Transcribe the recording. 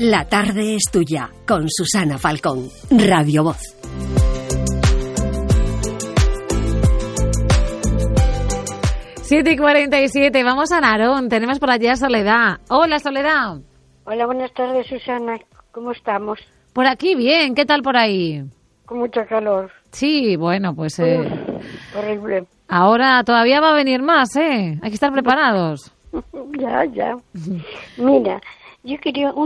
La tarde es tuya, con Susana Falcón, Radio Voz. Siete y 47, vamos a Narón, tenemos por allá a Soledad. Hola, Soledad. Hola, buenas tardes, Susana. ¿Cómo estamos? Por aquí bien, ¿qué tal por ahí? Con mucho calor. Sí, bueno, pues... horrible. Ahora todavía va a venir más, ¿eh? Hay que estar preparados. Ya. Mira, yo quería